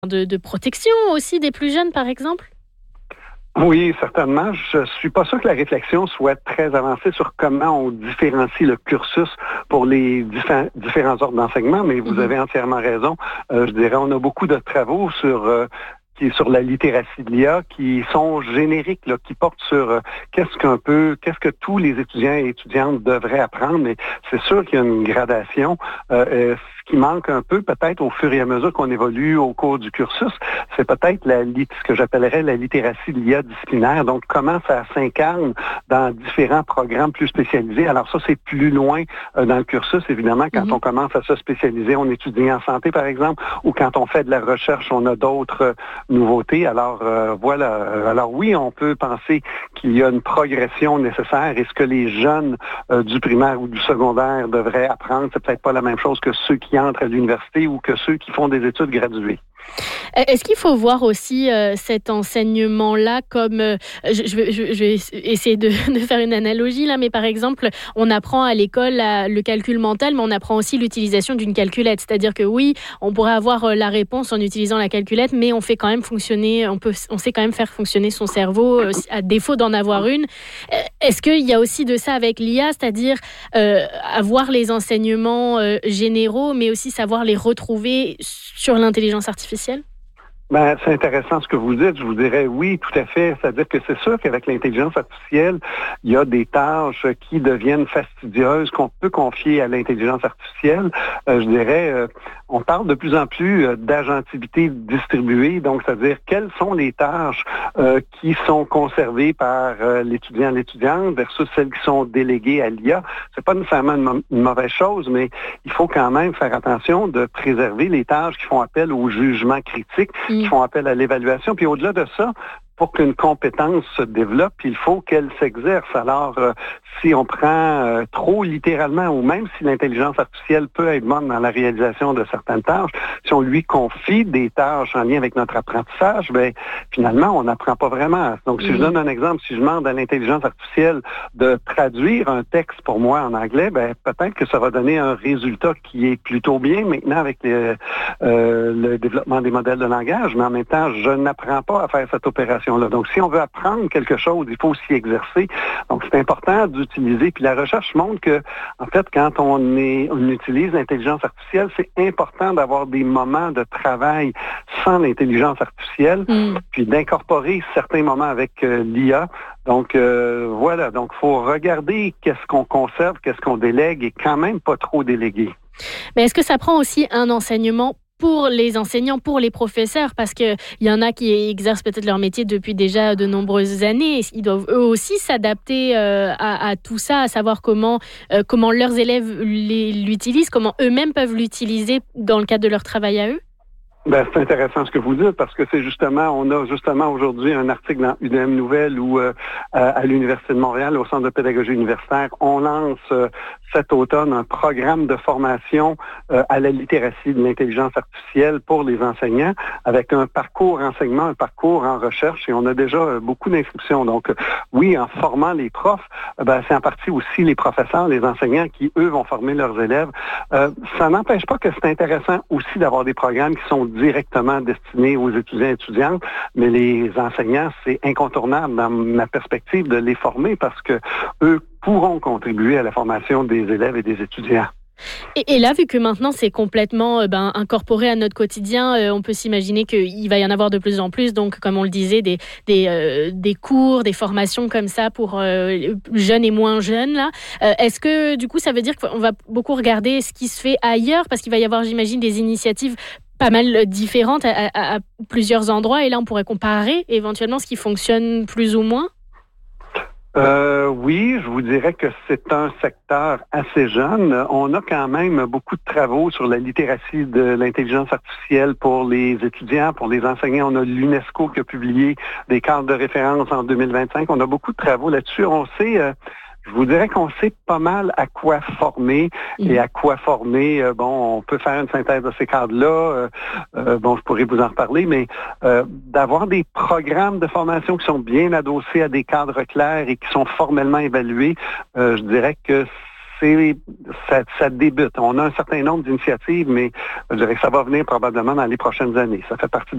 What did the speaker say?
de protection aussi des plus jeunes, par exemple? Oui, certainement. Je suis pas sûr que la réflexion soit très avancée sur comment on différencie le cursus pour les différents ordres d'enseignement, mais vous avez entièrement raison. Je dirais, on a beaucoup de travaux sur la littératie de l'IA qui sont génériques, là, qui portent sur qu'est-ce que tous les étudiants et étudiantes devraient apprendre, mais c'est sûr qu'il y a une gradation. Ce qui manque un peu, peut-être, au fur et à mesure qu'on évolue au cours du cursus, c'est peut-être ce que j'appellerais la littératie de l'IA disciplinaire. Donc, comment ça s'incarne dans différents programmes plus spécialisés. Alors ça, c'est plus loin dans le cursus, évidemment, quand on commence à se spécialiser, on étudie en santé, par exemple, ou quand on fait de la recherche, on a d'autres nouveautés. Alors, voilà. Alors oui, on peut penser qu'il y a une progression nécessaire et ce que les jeunes du primaire ou du secondaire devraient apprendre, c'est peut-être pas la même chose que ceux qui entrent à l'université ou que ceux qui font des études graduées. Est-ce qu'il faut voir aussi cet enseignement-là comme... je vais essayer de faire une analogie là, mais par exemple, on apprend à l'école le calcul mental, mais on apprend aussi l'utilisation d'une calculette. C'est-à-dire que oui, on pourrait avoir la réponse en utilisant la calculette, mais on fait quand même fonctionner, on sait quand même faire fonctionner son cerveau à défaut d'en avoir une. Est-ce qu'il y a aussi de ça avec l'IA, c'est-à-dire avoir les enseignements généraux, mais aussi savoir les retrouver sur l'intelligence artificielle? Ben, c'est intéressant ce que vous dites. Je vous dirais oui, tout à fait. C'est-à-dire que c'est sûr qu'avec l'intelligence artificielle, il y a des tâches qui deviennent fastidieuses qu'on peut confier à l'intelligence artificielle. Je dirais, on parle de plus en plus d'agentivité distribuée. Donc, c'est-à-dire quelles sont les tâches qui sont conservées par l'étudiante versus celles qui sont déléguées à l'IA. C'est pas nécessairement une mauvaise chose, mais il faut quand même faire attention de préserver les tâches qui font appel au jugement critique, qui font appel à l'évaluation. Puis au-delà de ça, pour qu'une compétence se développe, il faut qu'elle s'exerce. Alors, si on prend trop littéralement, ou même si l'intelligence artificielle peut être bonne dans la réalisation de certaines tâches, si on lui confie des tâches en lien avec notre apprentissage, ben finalement, on n'apprend pas vraiment. Donc, si je donne un exemple, si je demande à l'intelligence artificielle de traduire un texte pour moi en anglais, ben peut-être que ça va donner un résultat qui est plutôt bien maintenant avec le développement des modèles de langage, mais en même temps, je n'apprends pas à faire cette opération. Donc, si on veut apprendre quelque chose, il faut s'y exercer. Donc, c'est important d'utiliser. Puis la recherche montre que, en fait, quand on utilise l'intelligence artificielle, c'est important d'avoir des moments de travail sans l'intelligence artificielle, puis d'incorporer certains moments avec l'IA. Donc, voilà. Donc, il faut regarder qu'est-ce qu'on conserve, qu'est-ce qu'on délègue et quand même pas trop déléguer. Mais est-ce que ça prend aussi un enseignement pour les enseignants, pour les professeurs, parce qu'il y en a qui exercent peut-être leur métier depuis déjà de nombreuses années. Ils doivent eux aussi s'adapter à tout ça, à savoir comment leurs élèves l'utilisent, comment eux-mêmes peuvent l'utiliser dans le cadre de leur travail à eux. Ben, c'est intéressant ce que vous dites parce que on a justement aujourd'hui un article dans UDM Nouvelles où à l'Université de Montréal, au Centre de pédagogie universitaire, on lance cet automne un programme de formation à la littératie de l'intelligence artificielle pour les enseignants avec un parcours enseignement, un parcours en recherche et on a déjà beaucoup d'inscriptions. Donc oui, en formant les profs, c'est en partie aussi les professeurs, les enseignants qui, eux, vont former leurs élèves. Ça n'empêche pas que c'est intéressant aussi d'avoir des programmes qui sont directement destinés aux étudiants et étudiantes, mais les enseignants, c'est incontournable dans ma perspective de les former parce que eux pourront contribuer à la formation des élèves et des étudiants. Et là, vu que maintenant c'est complètement incorporé à notre quotidien, on peut s'imaginer qu'il va y en avoir de plus en plus. Donc, comme on le disait, des cours, des formations comme ça pour jeunes et moins jeunes. Là, est-ce que du coup, ça veut dire qu'on va beaucoup regarder ce qui se fait ailleurs, parce qu'il va y avoir, j'imagine, des initiatives pas mal différentes à plusieurs endroits. Et là, on pourrait comparer éventuellement ce qui fonctionne plus ou moins. Oui, je vous dirais que c'est un secteur assez jeune. On a quand même beaucoup de travaux sur la littératie de l'intelligence artificielle pour les étudiants, pour les enseignants. On a l'UNESCO qui a publié des cadres de référence en 2025. On a beaucoup de travaux là-dessus. On sait... Je vous dirais qu'on sait pas mal à quoi former et à quoi former. On peut faire une synthèse de ces cadres-là. Je pourrais vous en reparler, mais d'avoir des programmes de formation qui sont bien adossés à des cadres clairs et qui sont formellement évalués, je dirais que ça débute. On a un certain nombre d'initiatives, mais je dirais que ça va venir probablement dans les prochaines années. Ça fait partie